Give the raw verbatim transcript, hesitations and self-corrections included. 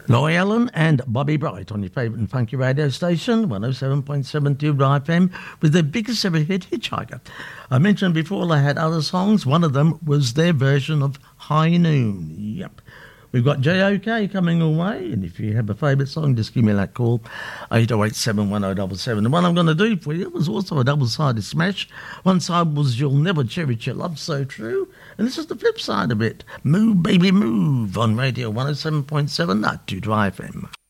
Laurie Allen and Bobby Bright on your favourite and funky radio station, one oh seven point seven two F M, with their biggest ever hit, Hitchhiker. I mentioned before they had other songs. One of them was their version of High Noon. Yep. We've got J O K coming away, and if you have a favourite song, just give me that call, eight oh eight, seven one oh seven seven. The one I'm going to do for you was also a double-sided smash. One side was You'll Never Cherish Your Love So True, and this is the flip side of it, Move Baby Move, on Radio one oh seven point seven, two F M.